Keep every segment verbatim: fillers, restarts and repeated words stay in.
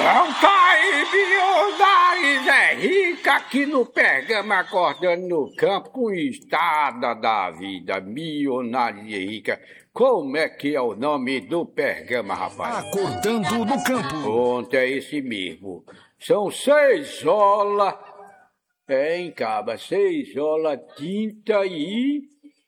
Altair Zé Rica aqui no Pergama, acordando no campo com estada da vida, milionário Zé Rica. Como é que é o nome do Pergama, rapaz? Acordando no campo. Ontem é esse mesmo. São seis horas, é, hein, caba? Seis horas, tinta e...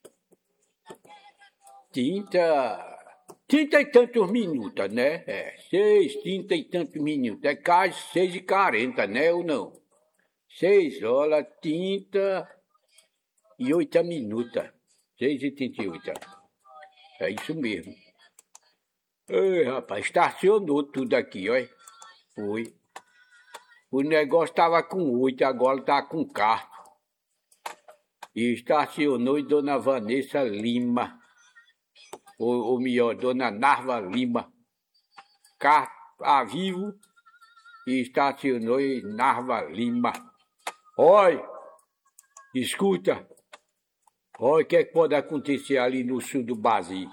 Tinta... Trinta e tantos minutos, né? É, seis, trinta e tantos minutos. É quase seis e quarenta, né, ou não? Seis horas, trinta e oito minutos. Seis e trinta e oito. É isso mesmo. Ei, rapaz, estacionou tudo aqui, olha. Foi. O negócio estava com oito, agora está com quatro. E estacionou e Dona Vanessa Lima. Ou, ou melhor, Dona Narva Lima, carro a vivo, e estacionou em Narva Lima. Olha, escuta, olha o que é que pode acontecer ali no sul do Brasil.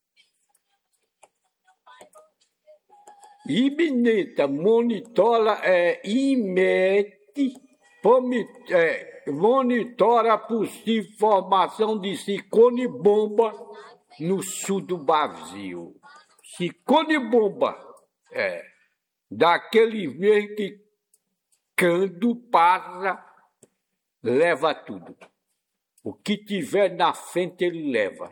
Imineta monitora, é, imete, é, monitora a possível formação de ciclone bomba no sul do Brasil. Ciclone bomba, é, daquele vez que quando passa, leva tudo. O que tiver na frente ele leva.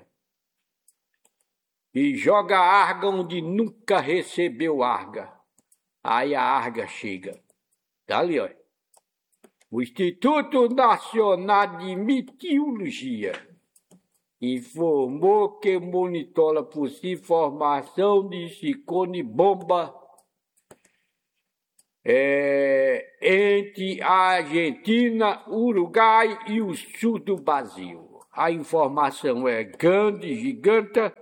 E joga arga onde nunca recebeu arga. Aí a arga chega. Tá ali, olha. O Instituto Nacional de Meteorologia informou que monitora possível formação de ciclone bomba é, entre a Argentina, Uruguai e o sul do Brasil. A informação é grande, giganta,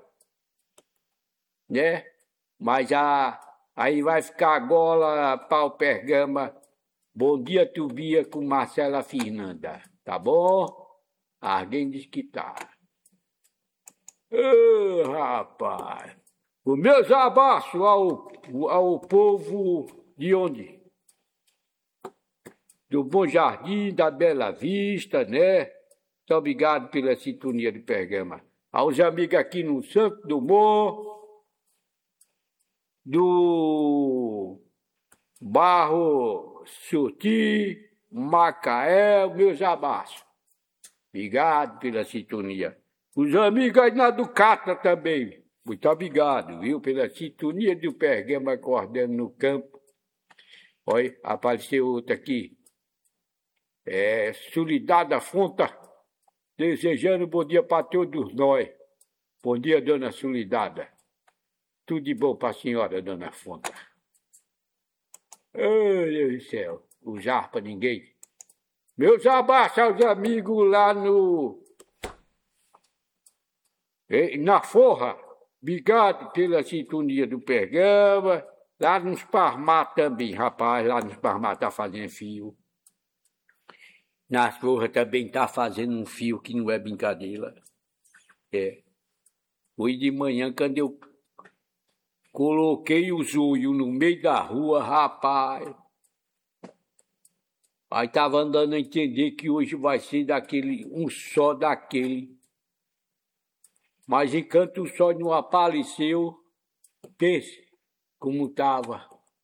né? Mas a, aí vai ficar agora para o Pergama. Bom dia, Tubia, com Marcela Fernanda. Tá bom? Alguém diz que tá. Oh, rapaz, os meus abraços ao, ao povo de onde? Do Bom Jardim, da Bela Vista, né? Muito obrigado pela sintonia de Pergama. Aos amigos aqui no Santo do Morro, do Barro Surti, Macaé, meus abraços. Obrigado pela sintonia. Os amigos aí na Ducata também. Muito obrigado, viu, pela sintonia do Pergama acordando no campo. Olha, apareceu outra aqui. É, Solidade da Fonta, desejando bom dia para todos nós. Bom dia, dona Solidade. Tudo de bom para a senhora, dona Fonta. Ai, Deus do céu, usar para ninguém. Meus abraços aos amigos lá no... Na Forra, obrigado pela sintonia do Pergama. Lá nos Parmar também, rapaz, lá nos Parmar tá fazendo fio. Nas Forras também tá fazendo um fio que não é brincadeira. É. Hoje de manhã, quando eu coloquei o zoio no meio da rua, rapaz, aí tava andando a entender que hoje vai ser daquele, um só daquele. Mas enquanto o sol não apareceu, pense como estava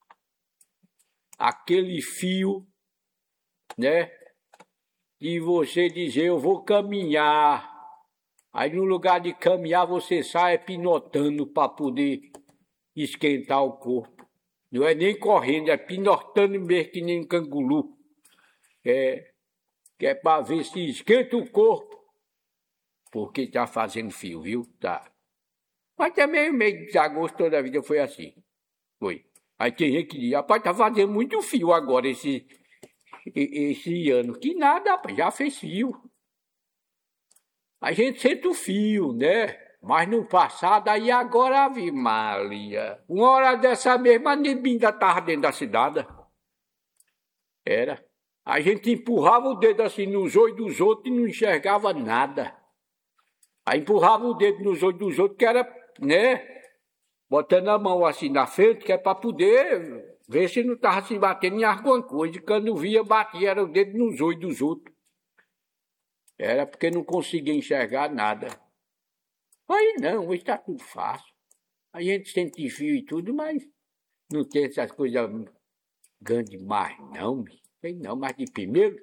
aquele fio, né? E você dizer, eu vou caminhar. Aí no lugar de caminhar, você sai pinotando para poder esquentar o corpo. Não é nem correndo, é pinotando mesmo que nem um canguru. É, que é para ver se esquenta o corpo. Porque tá fazendo fio, viu? Tá. Mas também o mês de agosto toda a vida foi assim. Foi. Aí tem gente que diz, rapaz, tá fazendo muito fio agora esse, esse ano. Que nada, rapaz, já fez fio. A gente sente o fio, né? Mas no passado, aí agora, Ave Maria. Uma hora dessa mesma, a nebinha tava dentro da cidade. Era. A gente empurrava o dedo assim nos olhos dos outros e não enxergava nada. Aí empurrava o dedo nos olhos dos outros, que era, né, botando a mão assim na frente, que é para poder Vê se não tava se batendo em alguma coisa. Quando via, batia era o dedo nos olhos dos outros. Era porque não conseguia enxergar nada. Aí não, hoje tá tudo fácil. A gente sente fio e tudo, mas não tem essas coisas grandes mais, não. Tem não, mas de primeiro.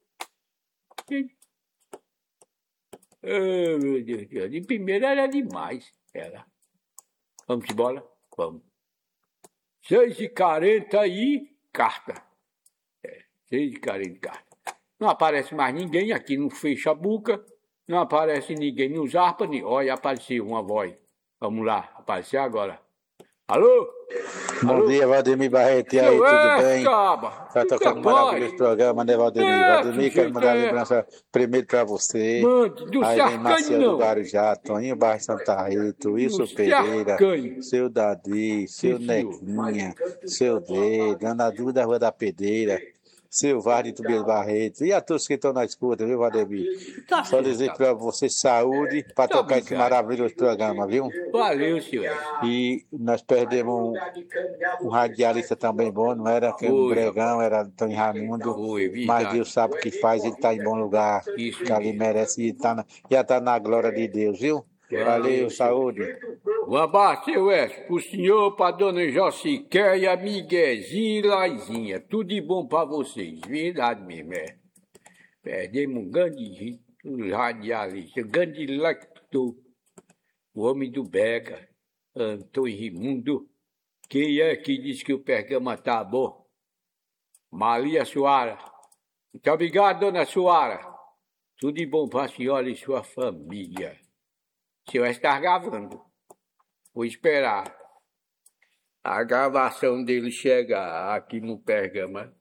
Oh, meu Deus do céu. De primeiro era demais. Era. Vamos embora? Vamos. seis e quarenta e carta. É, seis e quarenta e carta. Não aparece mais ninguém aqui no Fecha a Boca. Não aparece ninguém nos harpa. Nem... Olha, apareceu uma voz. Vamos lá, apareceu agora. Alô? Bom Alô? dia, Valdemir Barreto. E aí, tudo é, bem? Caba. Tá tocando um maravilhoso programa, né, Valdemir? É, Valdemir, quero mandar é. lembrança primeiro pra você. Mande, do Aí vem Cercanho Marcelo não. do Guarujá, Toninho Barra Santa Rita, Wilson Pereira, Cercanho. seu Dadi, seu Sim, Nequinha, seu Dedo, Ana Duda da Rua da Pedreira, seu Varde do Belo Barreto. E a todos que estão na escuta, viu, Valdemir? Tá Só certo, dizer tá. pra você saúde, pra Tá tocar esse obrigado. maravilhoso programa, viu? Valeu, senhor. E nós perdemos um, um radialista também bom, não era? Que um Oi, Bregão, era Antônio Raimundo. Oi, Mas verdade. Deus sabe o que faz, ele está em bom lugar, Isso que ali mesmo. merece e tá na, já está na glória de Deus, viu? Valeu, Valeu, senhor. saúde. Um abraço, seu Wes, pro senhor, pra dona Jociquéia, Miguezinho e Laizinha. Tudo de bom pra vocês. Verdade mesmo, é. Perdemos um grande radialista, um grande lector. O homem do Bega, Antônio Raimundo. Quem é que diz que o pergama tá bom? Maria Soara. Muito obrigado, dona Soara. Tudo de bom pra senhora e sua família. O senhor está gravando. Vou esperar a gravação dele chegar aqui no Pergama.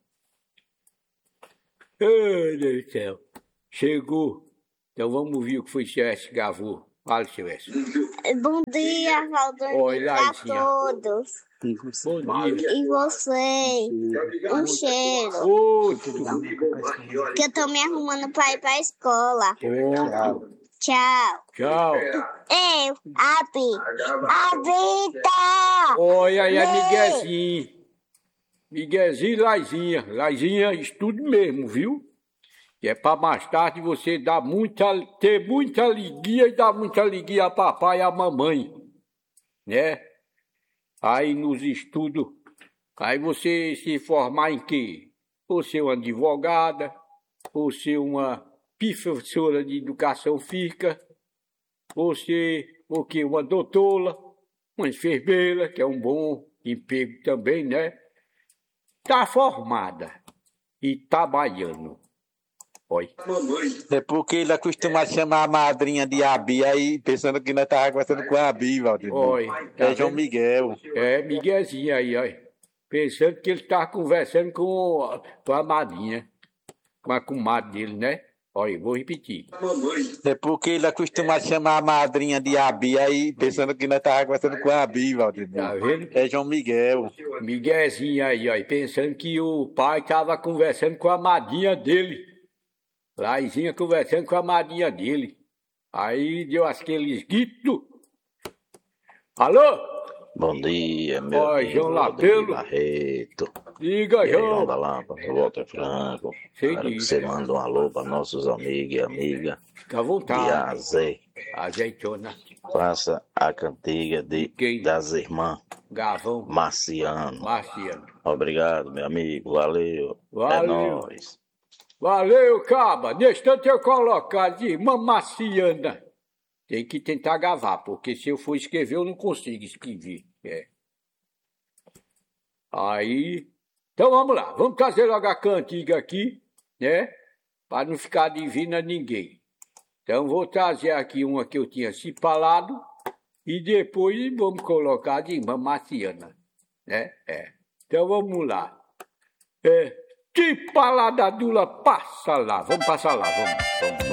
Ai, Deus do céu. Chegou. Então vamos ver o que foi que o Silvestre gravou. Fala, Silvestre. Bom dia, Valdemir, Oi, a Laizinha. todos. Bom dia. E vocês? Um cheiro. Outro. Que eu tô me arrumando pra ir pra escola. Pronto. Tchau. Tchau. Eu, Abi. Abita! Olha aí a Miguezinho. Miguezinho e Laizinha. Laizinha, estude mesmo, viu? Que é para mais tarde você dar muita, ter muita alegria e dar muita alegria a papai e a mamãe, né? Aí nos estudos, aí você se formar em quê? Ou ser uma advogada, ou ser uma professora de educação física, ou ser o quê? Uma doutora, uma enfermeira, que é um bom emprego também, né? Tá formada e trabalhando. Oi. É porque ele acostuma chamar a madrinha de Abi, aí pensando que nós estávamos conversando com a Abi, Valdemir. Oi. É João Miguel. É, Miguelzinho aí, ó. Pensando que ele estava conversando com, com a madrinha, com a comadre dele, né? Olha, vou repetir. É porque ele acostuma chamar a madrinha de Abi, aí pensando que nós estávamos conversando com a Abi, Valdemir. Tá vendo? É João Miguel. Miguelzinho aí, ó. Pensando que o pai estava conversando com a madrinha dele. Laizinha conversando com a madrinha dele. Aí deu aqueles gritos. Alô? Bom dia, meu Oi, amigo João Valdemir Lapelo. Barreto. Diga, E aí, João João. da Lâmpada, Walter Franco. Sei Quero que disso. você manda um alô para nossos amigos e amigas Fica à de vontade. A a Z. Azeitona. Faça a cantiga de, Quem? das irmãs Gavão. Marciano. Marciano. Obrigado, meu amigo. Valeu. Valeu. É nóis. Valeu, caba. Deixa tanto eu colocar de irmã Marciana. Tem que tentar gravar, porque se eu for escrever, eu não consigo escrever. É. Aí. Então vamos lá. Vamos trazer logo a cantiga aqui, né? Para não ficar divina a ninguém. Então vou trazer aqui uma que eu tinha separado. E depois vamos colocar de irmã Marciana. Né? É. Então vamos lá. É. Que paladadula passa lá. Vamos passar lá, vamos. vamos.